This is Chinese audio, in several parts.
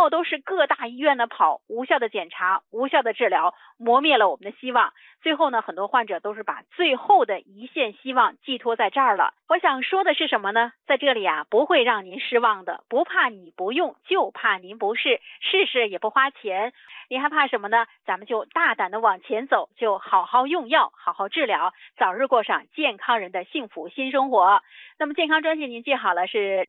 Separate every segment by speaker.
Speaker 1: 后都是各大医院的跑，无效的检查，无效的治疗，磨灭了我们的希望。最后呢，很多患者都是把最后的一线希望寄托在这儿了。我想说的是什么呢？在这里啊，不会让您失望的，不怕你不用，就怕您不试，试试也不花钱。您还怕什么呢？咱们就大胆的往前走，就好好用药，好好治疗，早日过上健康人的幸福新生活。那么健康专线您记好了，是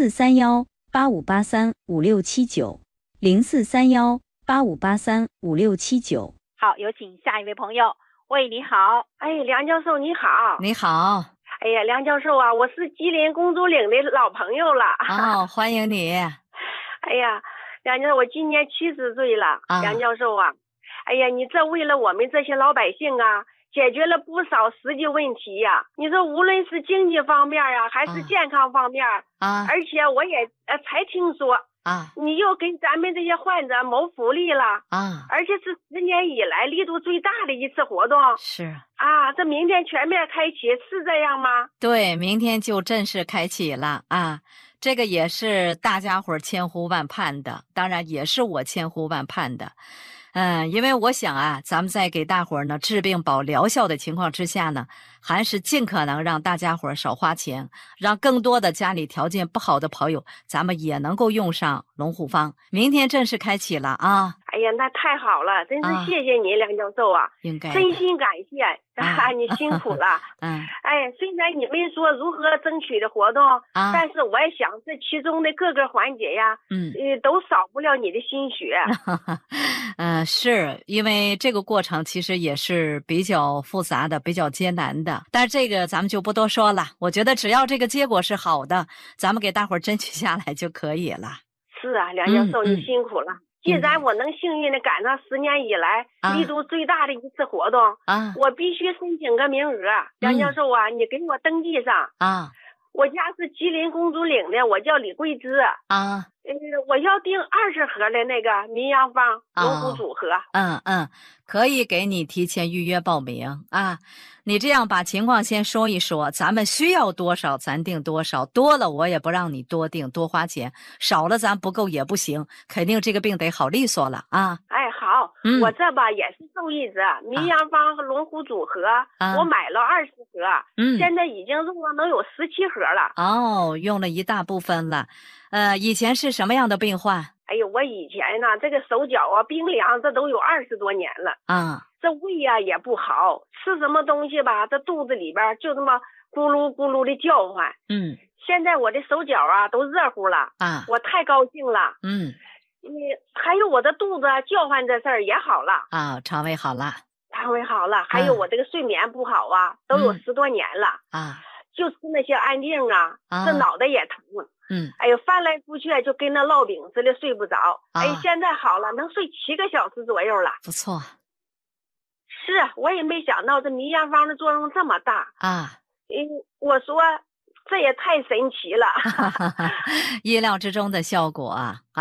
Speaker 2: 043185835679，043185835679。
Speaker 1: 好，有请下一位朋友。喂，你好。
Speaker 3: 哎，梁教授你好。
Speaker 2: 你好。
Speaker 3: 哎呀，梁教授啊，我是吉林公主岭的老朋友了。
Speaker 2: 哦，欢迎你。
Speaker 3: 哎呀，梁教授，我今年70岁了。梁教授啊，哎呀，你这为了我们这些老百姓啊，解决了不少实际问题呀。你说无论是经济方面啊，还是健康方面
Speaker 2: 啊，
Speaker 3: 而且我也才听说你又给咱们这些患者谋福利了而且是10年以来力度最大的一次活动。
Speaker 2: 是
Speaker 3: 这明天全面开启，是这样吗？
Speaker 2: 对，明天就正式开启了啊。这个也是大家伙千呼万盼的，当然也是我千呼万盼的。因为我想啊，咱们在给大伙儿呢治病保疗效的情况之下呢，还是尽可能让大家伙儿少花钱，让更多的家里条件不好的朋友，咱们也能够用上龙虎方。明天正式开启了啊！
Speaker 3: 哎呀，那太好了，真是谢谢你，梁教授啊，
Speaker 2: 应该
Speaker 3: 真心感谢你辛苦了。哎，虽然你们说如何争取的活动但是我也想这其中的各个环节呀，都少不了你的心血。
Speaker 2: 是因为这个过程其实也是比较复杂的，比较艰难的，但是这个咱们就不多说了。我觉得只要这个结果是好的，咱们给大伙儿争取下来就可以了。
Speaker 3: 是啊，梁教授，你辛苦了。既然我能幸运的赶上10年以来力度最大的一次活动我必须申请个名额。梁教授啊，你给我登记上我家是吉林公主岭的，我叫李桂枝我要订20盒的那个民养方龙虎组合。
Speaker 2: 可以给你提前预约报名啊。你这样把情况先说一说，咱们需要多少咱订多少，多了我也不让你多订多花钱，少了咱不够也不行，肯定这个病得好利索了啊。
Speaker 3: 哎，好，我这吧也是受益者，民养方和龙虎组合我买了20盒现在已经用了能有17盒了。
Speaker 2: 用了一大部分了。以前是什么样的病患？
Speaker 3: 哎呦，我以前呢这个手脚冰凉，这都有20多年了这胃也不好，吃什么东西吧这肚子里边就这么咕噜咕噜的叫唤现在我的手脚都热乎了我太高兴了还有我的肚子叫唤这事儿也好了
Speaker 2: 肠胃好了，
Speaker 3: 还有我这个睡眠不好都有10多年了就吃那些安定这脑袋也疼哎呦，翻来覆去就跟那烙饼似的睡不着现在好了，能睡7个小时左右了。
Speaker 2: 不错。
Speaker 3: 是，我也没想到这民养方的作用这么大我说这也太神奇了
Speaker 2: 意料之中的效果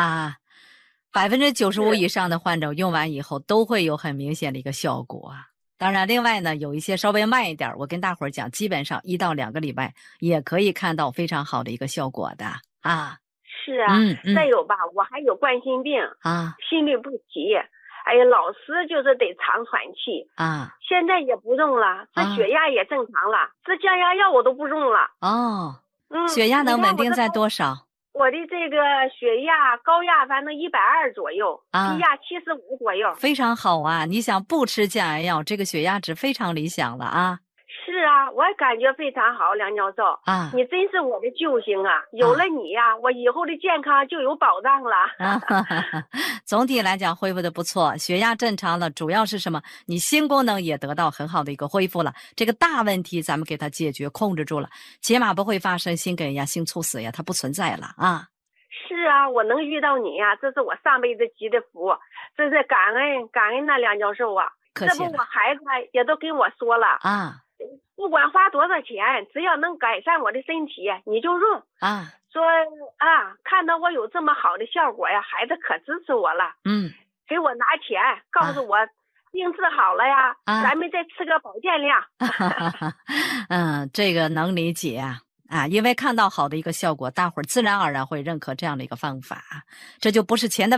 Speaker 2: 95%以上的患者用完以后都会有很明显的一个效果当然另外呢有一些稍微慢一点，我跟大伙儿讲基本上1到2个礼拜也可以看到非常好的一个效果的
Speaker 3: 是再有吧我还有冠心病心律不齐哎呀，老师就是得常喘气现在也不用了这血压也正常了这降压药我都不用了
Speaker 2: 血压能稳定在多少？
Speaker 3: 我的这个血压高压反正120左右低压75左右
Speaker 2: 非常好你想不吃降压药这个血压值非常理想了
Speaker 3: 是我也感觉非常好，梁教授你真是我的救星有了你我以后的健康就有保障了
Speaker 2: 总体来讲恢复的不错，血压正常了，主要是什么？你心功能也得到很好的一个恢复了，这个大问题咱们给它解决控制住了，起码不会发生心梗呀心猝死呀，它不存在了
Speaker 3: 是我能遇到你这是我上辈子积的福，这是感恩梁教授
Speaker 2: 客气了。
Speaker 3: 这不我孩子也都跟我说了不管花多少钱，只要能改善我的身体你就用说看到我有这么好的效果孩子可支持我了给我拿钱告诉我病治好了咱们再吃个保健量
Speaker 2: 这个能理解因为看到好的一个效果，大伙儿自然而然会认可这样的一个方法，这就不是钱的